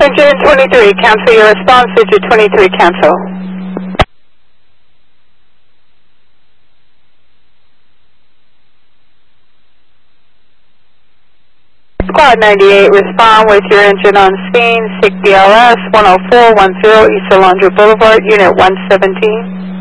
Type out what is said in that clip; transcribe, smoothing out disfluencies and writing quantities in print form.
Engine 23, cancel your response. Digit 23, cancel. Squad 98, respond with your engine on scene. SIG BLS 10410 East Alondra Boulevard, Unit 117.